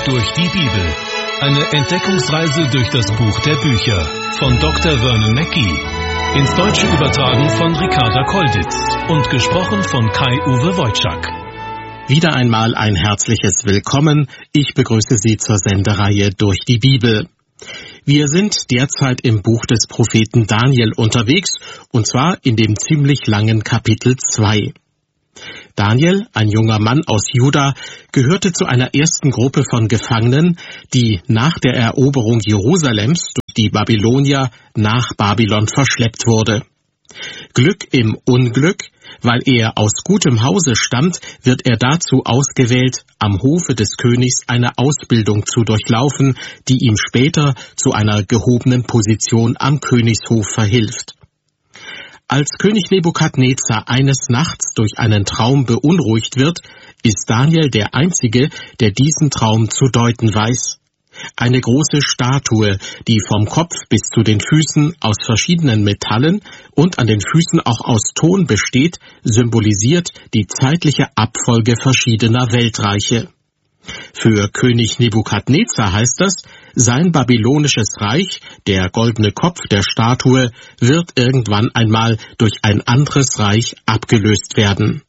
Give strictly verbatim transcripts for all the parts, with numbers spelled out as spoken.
durch die Bibel. Eine Entdeckungsreise durch das Buch der Bücher von Doktor Vernon Mackey. Ins Deutsche übertragen von Ricarda Kolditz und gesprochen von Kai-Uwe Wojczak. Wieder einmal ein herzliches Willkommen. Ich begrüße Sie zur Sendereihe Durch die Bibel. Wir sind derzeit im Buch des Propheten Daniel unterwegs, und zwar in dem ziemlich langen Kapitel zwei. Daniel, ein junger Mann aus Juda, gehörte zu einer ersten Gruppe von Gefangenen, die nach der Eroberung Jerusalems durch die Babylonier nach Babylon verschleppt wurde. Glück im Unglück, weil er aus gutem Hause stammt, wird er dazu ausgewählt, am Hofe des Königs eine Ausbildung zu durchlaufen, die ihm später zu einer gehobenen Position am Königshof verhilft. Als König Nebukadnezar eines Nachts durch einen Traum beunruhigt wird, ist Daniel der Einzige, der diesen Traum zu deuten weiß. Eine große Statue, die vom Kopf bis zu den Füßen aus verschiedenen Metallen und an den Füßen auch aus Ton besteht, symbolisiert die zeitliche Abfolge verschiedener Weltreiche. Für König Nebukadnezar heißt das, sein babylonisches Reich, der goldene Kopf der Statue, wird irgendwann einmal durch ein anderes Reich abgelöst werden.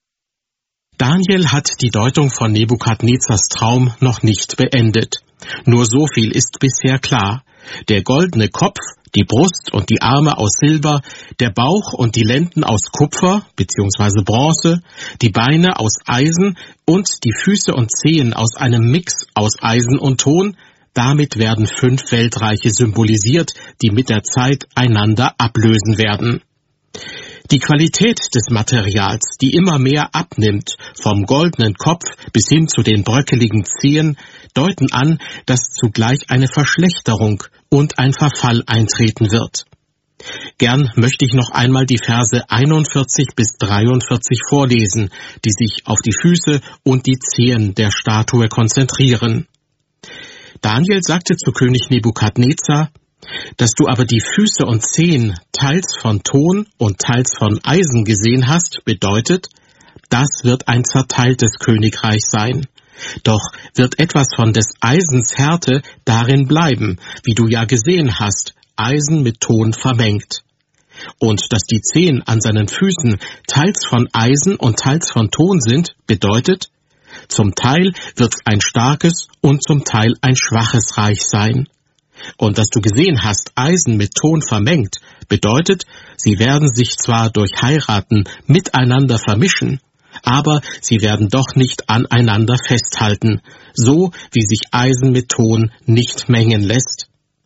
Daniel hat die Deutung von Nebukadnezars Traum noch nicht beendet. Nur so viel ist bisher klar. Der goldene Kopf, die Brust und die Arme aus Silber, der Bauch und die Lenden aus Kupfer bzw. Bronze, die Beine aus Eisen und die Füße und Zehen aus einem Mix aus Eisen und Ton, damit werden fünf Weltreiche symbolisiert, die mit der Zeit einander ablösen werden. Die Qualität des Materials, die immer mehr abnimmt, vom goldenen Kopf bis hin zu den bröckeligen Zehen, deuten an, dass zugleich eine Verschlechterung und ein Verfall eintreten wird. Gern möchte ich noch einmal die Verse einundvierzig bis dreiundvierzig vorlesen, die sich auf die Füße und die Zehen der Statue konzentrieren. Daniel sagte zu König Nebukadnezar: Dass du aber die Füße und Zehen teils von Ton und teils von Eisen gesehen hast, bedeutet, das wird ein zerteiltes Königreich sein. Doch wird etwas von des Eisens Härte darin bleiben, wie du ja gesehen hast, Eisen mit Ton vermengt. Und dass die Zehen an seinen Füßen teils von Eisen und teils von Ton sind, bedeutet, zum Teil wird ein starkes und zum Teil ein schwaches Reich sein. Und dass du gesehen hast, Eisen mit Ton vermengt, bedeutet, sie werden sich zwar durch Heiraten miteinander vermischen, aber sie werden doch nicht aneinander festhalten, so wie sich Eisen mit Ton nicht mengen lässt.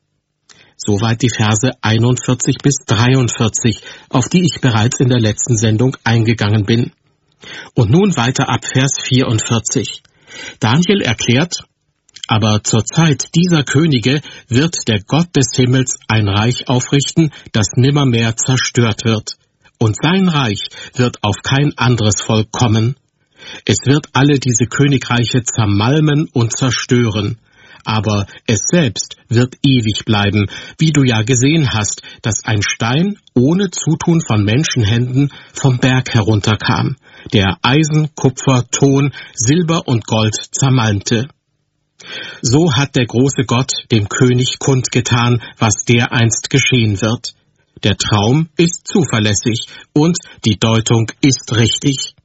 Soweit die Verse einundvierzig bis dreiundvierzig, auf die ich bereits in der letzten Sendung eingegangen bin. Und nun weiter ab Vers vierundvierzig. Daniel erklärt: Aber zur Zeit dieser Könige wird der Gott des Himmels ein Reich aufrichten, das nimmermehr zerstört wird. Und sein Reich wird auf kein anderes Volk kommen. Es wird alle diese Königreiche zermalmen und zerstören. Aber es selbst wird ewig bleiben, wie du ja gesehen hast, dass ein Stein ohne Zutun von Menschenhänden vom Berg herunterkam, der Eisen, Kupfer, Ton, Silber und Gold zermalmte. So hat der große Gott dem König kundgetan, was dereinst geschehen wird. Der Traum ist zuverlässig und die Deutung ist richtig.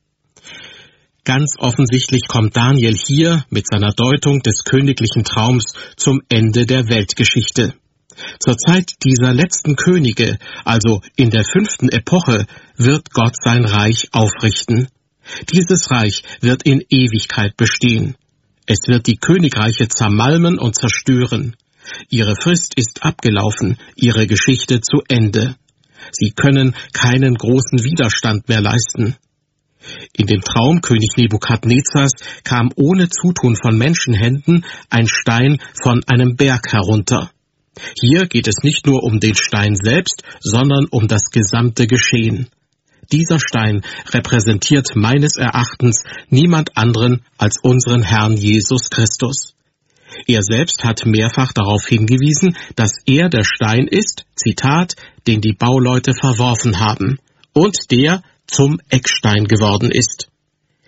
Ganz offensichtlich kommt Daniel hier mit seiner Deutung des königlichen Traums zum Ende der Weltgeschichte. Zur Zeit dieser letzten Könige, also in der fünften Epoche, wird Gott sein Reich aufrichten. Dieses Reich wird in Ewigkeit bestehen. Es wird die Königreiche zermalmen und zerstören. Ihre Frist ist abgelaufen, ihre Geschichte zu Ende. Sie können keinen großen Widerstand mehr leisten. In dem Traum König Nebukadnezars kam ohne Zutun von Menschenhänden ein Stein von einem Berg herunter. Hier geht es nicht nur um den Stein selbst, sondern um das gesamte Geschehen. Dieser Stein repräsentiert meines Erachtens niemand anderen als unseren Herrn Jesus Christus. Er selbst hat mehrfach darauf hingewiesen, dass er der Stein ist, Zitat, den die Bauleute verworfen haben und der zum Eckstein geworden ist.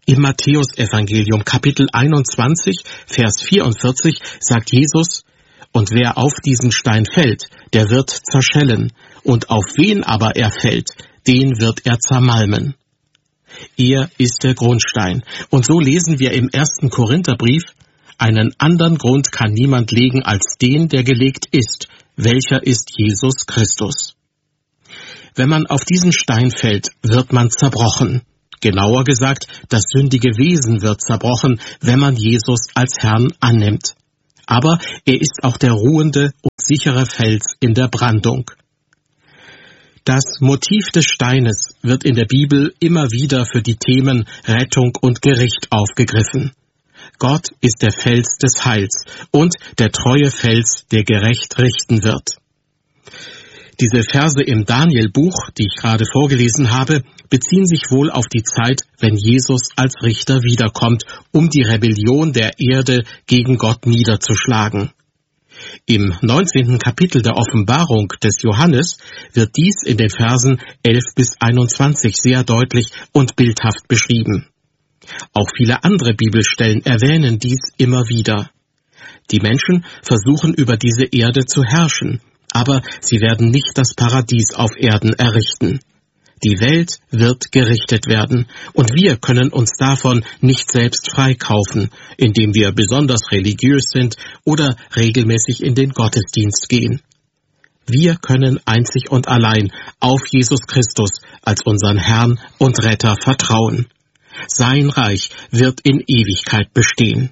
Im Matthäusevangelium Kapitel einundzwanzig, Vers vierundvierzig sagt Jesus: Und wer auf diesen Stein fällt, der wird zerschellen, und auf wen aber er fällt, den wird er zermalmen. Er ist der Grundstein. Und so lesen wir im ersten Korintherbrief: Einen anderen Grund kann niemand legen als den, der gelegt ist, welcher ist Jesus Christus. Wenn man auf diesen Stein fällt, wird man zerbrochen. Genauer gesagt, das sündige Wesen wird zerbrochen, wenn man Jesus als Herrn annimmt. Aber er ist auch der ruhende und sichere Fels in der Brandung. Das Motiv des Steines wird in der Bibel immer wieder für die Themen Rettung und Gericht aufgegriffen. Gott ist der Fels des Heils und der treue Fels, der gerecht richten wird. Diese Verse im Daniel-Buch, die ich gerade vorgelesen habe, beziehen sich wohl auf die Zeit, wenn Jesus als Richter wiederkommt, um die Rebellion der Erde gegen Gott niederzuschlagen. Im neunzehnten Kapitel der Offenbarung des Johannes wird dies in den Versen elf bis einundzwanzig sehr deutlich und bildhaft beschrieben. Auch viele andere Bibelstellen erwähnen dies immer wieder. Die Menschen versuchen über diese Erde zu herrschen, aber sie werden nicht das Paradies auf Erden errichten. Die Welt wird gerichtet werden, und wir können uns davon nicht selbst freikaufen, indem wir besonders religiös sind oder regelmäßig in den Gottesdienst gehen. Wir können einzig und allein auf Jesus Christus als unseren Herrn und Retter vertrauen. Sein Reich wird in Ewigkeit bestehen.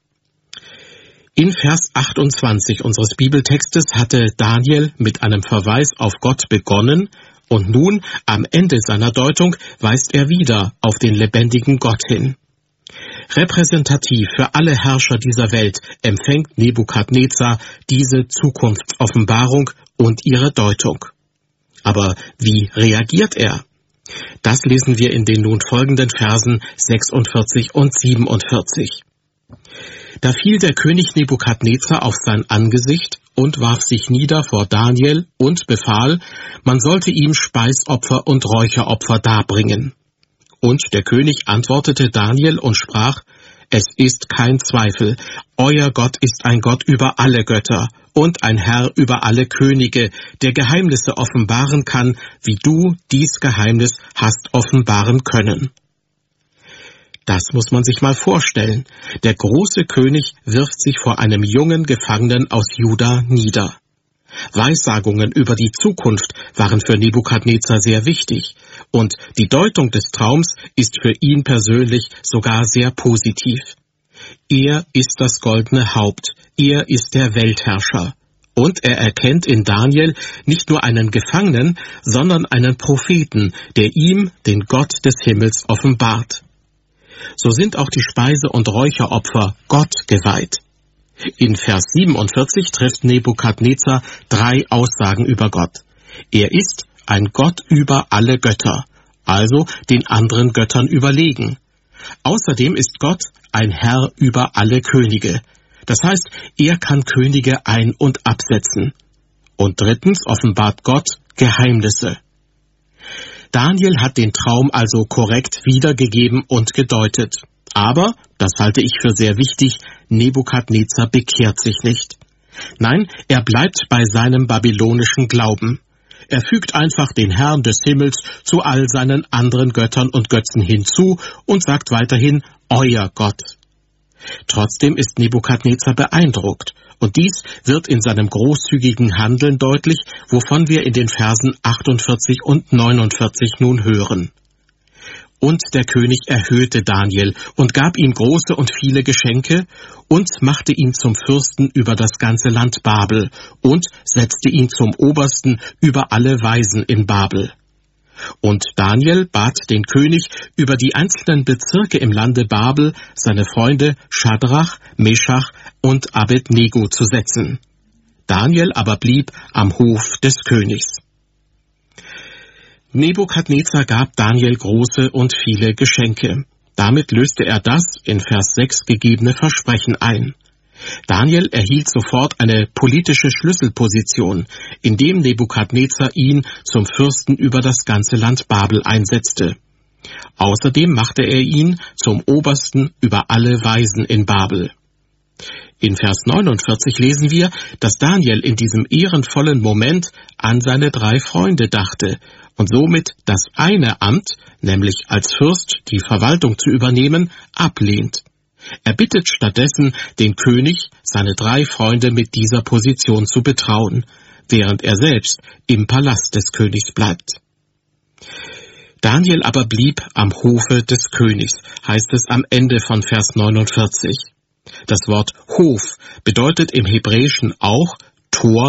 In Vers achtundzwanzig unseres Bibeltextes hatte Daniel mit einem Verweis auf Gott begonnen, und nun, am Ende seiner Deutung, weist er wieder auf den lebendigen Gott hin. Repräsentativ für alle Herrscher dieser Welt empfängt Nebukadnezar diese Zukunftsoffenbarung und ihre Deutung. Aber wie reagiert er? Das lesen wir in den nun folgenden Versen sechsundvierzig und siebenundvierzig. Da fiel der König Nebukadnezar auf sein Angesicht und warf sich nieder vor Daniel und befahl, man sollte ihm Speisopfer und Räucheropfer darbringen. Und der König antwortete Daniel und sprach: Es ist kein Zweifel, euer Gott ist ein Gott über alle Götter und ein Herr über alle Könige, der Geheimnisse offenbaren kann, wie du dies Geheimnis hast offenbaren können. Das muss man sich mal vorstellen. Der große König wirft sich vor einem jungen Gefangenen aus Juda nieder. Weissagungen über die Zukunft waren für Nebukadnezar sehr wichtig, und die Deutung des Traums ist für ihn persönlich sogar sehr positiv. Er ist das goldene Haupt, er ist der Weltherrscher. Und er erkennt in Daniel nicht nur einen Gefangenen, sondern einen Propheten, der ihm den Gott des Himmels offenbart. So sind auch die Speise- und Räucheropfer Gott geweiht. In Vers siebenundvierzig trifft Nebukadnezar drei Aussagen über Gott. Er ist ein Gott über alle Götter, also den anderen Göttern überlegen. Außerdem ist Gott ein Herr über alle Könige. Das heißt, er kann Könige ein- und absetzen. Und drittens offenbart Gott Geheimnisse. Daniel hat den Traum also korrekt wiedergegeben und gedeutet. Aber, das halte ich für sehr wichtig, Nebukadnezar bekehrt sich nicht. Nein, er bleibt bei seinem babylonischen Glauben. Er fügt einfach den Herrn des Himmels zu all seinen anderen Göttern und Götzen hinzu und sagt weiterhin, euer Gott. Trotzdem ist Nebukadnezar beeindruckt. Und dies wird in seinem großzügigen Handeln deutlich, wovon wir in den Versen achtundvierzig und neunundvierzig nun hören. Und der König erhöhte Daniel und gab ihm große und viele Geschenke und machte ihn zum Fürsten über das ganze Land Babel und setzte ihn zum Obersten über alle Weisen in Babel. Und Daniel bat den König, über die einzelnen Bezirke im Lande Babel seine Freunde Schadrach, Meschach und Abednego zu setzen. Daniel aber blieb am Hof des Königs. Nebukadnezar gab Daniel große und viele Geschenke. Damit löste er das in Vers sechs gegebene Versprechen ein. Daniel erhielt sofort eine politische Schlüsselposition, indem Nebukadnezar ihn zum Fürsten über das ganze Land Babel einsetzte. Außerdem machte er ihn zum Obersten über alle Weisen in Babel. In Vers neunundvierzig lesen wir, dass Daniel in diesem ehrenvollen Moment an seine drei Freunde dachte und somit das eine Amt, nämlich als Fürst die Verwaltung zu übernehmen, ablehnt. Er bittet stattdessen den König, seine drei Freunde mit dieser Position zu betrauen, während er selbst im Palast des Königs bleibt. Daniel aber blieb am Hofe des Königs, heißt es am Ende von Vers neunundvierzig. Das Wort Hof bedeutet im Hebräischen auch Tor